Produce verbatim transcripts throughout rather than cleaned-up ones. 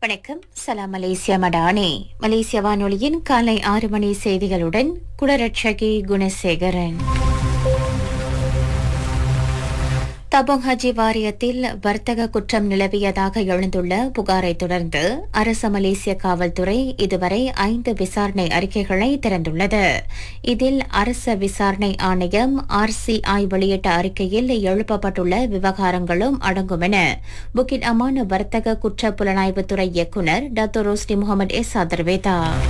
வணக்கம். சலாம் மலேசியா மடானி. மலேசிய வானொலியின் காலை ஆறு மணி செய்திகளுடன் குடரட்சகி குணசேகரன். தபோங் ஹஜி வாரியத்தில் வர்த்தக குற்றம் நிலவியதாக எழுந்துள்ள புகாரை தொடர்ந்து அரச மலேசிய காவல்துறை இதுவரை ஐந்து விசாரணை அறிக்கைகளை திறந்துள்ளது. இதில் அரச விசாரணை ஆணையம் ஆர்சிஐ வெளியிட்ட அறிக்கையில் எழுப்பப்பட்டுள்ள விவகாரங்களும் அடங்கும் என புக்கிட் அமான் வர்த்தக குற்ற புலனாய்வுத்துறை இயக்குநர் டாக்டர் ரோஸ்டி முகமது எஸ் தெரிவித்தார்.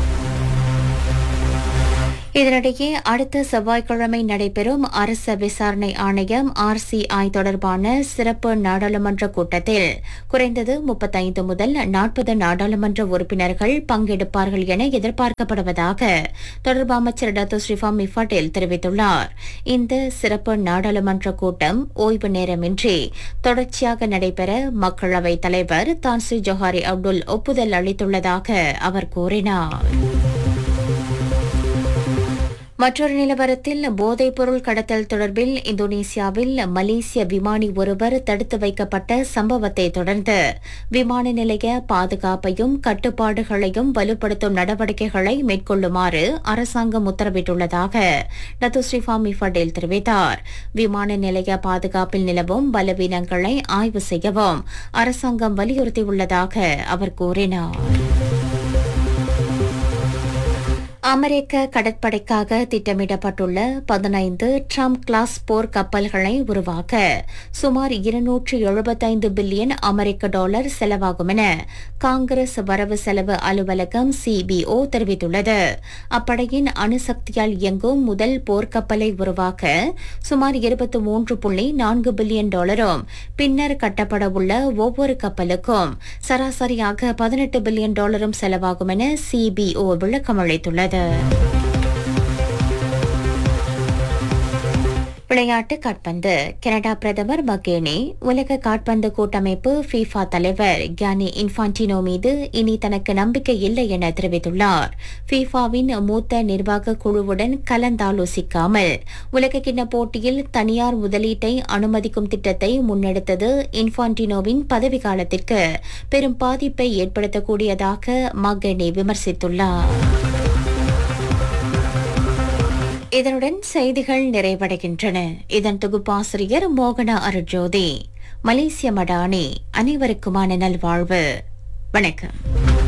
இதனிடையே அடுத்த செவ்வாய்க்கிழமை நடைபெறும் அரச விசாரணை ஆணையம் ஆர்சிஐ தொடர்பான சிறப்பு நாடாளுமன்ற கூட்டத்தில் குறைந்தது முப்பத்தைந்து முதல் நாற்பது நாடாளுமன்ற உறுப்பினர்கள் பங்கெடுப்பார்கள் என எதிர்பார்க்கப்படுவதாக தொடர்பு அமைச்சர் டாக்டர் ஸ்ரீஃபாமி பட்டேல் தெரிவித்துள்ளார். இந்த சிறப்பு நாடாளுமன்ற கூட்டம் ஓய்வு நேரமின்றி தொடர்ச்சியாக நடைபெற மக்களவைத் தலைவர் தான்ஸ்ரீ ஜொஹாரி அப்துல் ஒப்புதல் அளித்துள்ளதாக அவர் கூறினார். மற்றொரு நிலவரத்தில் போதைப்பொருள் கடத்தல் தொடர்பில் இந்தோனேசியாவில் மலேசிய விமானி ஒருவர் தடுத்து வைக்கப்பட்ட சம்பவத்தை தொடர்ந்து விமான நிலைய பாதுகாப்பையும் கட்டுப்பாடுகளையும் வலுப்படுத்தும் நடவடிக்கைகளை மேற்கொள்ளுமாறு அரசாங்கம் உத்தரவிட்டுள்ளதாக டாக்டர் ஸ்ரீஃபாமி பட்டேல் தெரிவித்தார். விமான நிலைய பாதுகாப்பில் நிலவும் பலவீனங்களை ஆய்வு செய்யவும் அரசாங்கம் வலியுறுத்தியுள்ளதாக அவர் கூறினார். அமெரிக்க கடற்படைக்காக திட்டமிடப்பட்டுள்ள பதினைந்து ட்ரம்ப் கிளாஸ் போர் கப்பல்களை உருவாக்க சுமார் இருநூற்று எழுபத்தைந்து பில்லியன் அமெரிக்க டாலர் செலவாகும் என காங்கிரஸ் வரவு செலவு அலுவலகம் சிபிஓ தெரிவித்துள்ளது. அப்படையின் அணுசக்தியால் இயங்கும் முதல் போர்க்கப்பலை உருவாக்க சுமார் இருபத்தி மூன்று புள்ளி நான்கு பில்லியன் டாலரும் பின்னர் கட்டப்படவுள்ள ஒவ்வொரு கப்பலுக்கும் சராசரியாக பதினெட்டு பில்லியன் டாலரும் செலவாகும் என சிபிஓ விளக்கமளித்துள்ளது. விளையாட்டு காற்பந்து. கனடா பிரதமர் மக்கேனி உலக காற்பந்து கூட்டமைப்பு ஃபீஃபா தலைவர் கியானி இன்ஃபான்டினோ மீது இனி தனக்கு நம்பிக்கை இல்லை என தெரிவித்துள்ளார். ஃபீஃபாவின் மூத்த நிர்வாக குழுவுடன் கலந்தாலோசிக்காமல் உலகக்கிண்ண போட்டியில் தனியார் முதலீட்டை அனுமதிக்கும் திட்டத்தை முன்னெடுத்தது இன்ஃபான்டினோவின் பதவிக்காலத்திற்கு பெரும் பாதிப்பை ஏற்படுத்தக்கூடியதாக மக்கேனி விமர்சித்துள்ளார். இதனுடன் செய்திகள் நிறைவடைகின்றன. இதன் தொகுப்பாசிரியர் மோகனா அருட்ஜோதி. மலேசிய மடானி. அனைவருக்குமான நல்வாழ்வு. வணக்கம்.